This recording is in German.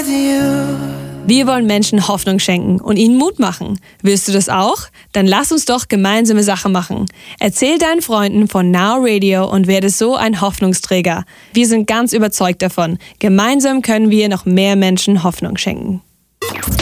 with you. Wir wollen Menschen Hoffnung schenken und ihnen Mut machen. Willst du das auch? Dann lass uns doch gemeinsame Sache machen. Erzähl deinen Freunden von Now Radio und werde so ein Hoffnungsträger. Wir sind ganz überzeugt davon. Gemeinsam können wir noch mehr Menschen Hoffnung schenken.